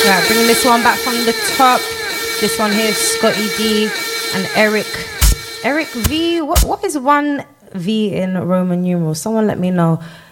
Right, bringing this one back from the top. This one here is Scotty D and Eric. Eric V. What is one V in Roman numerals? Someone let me know.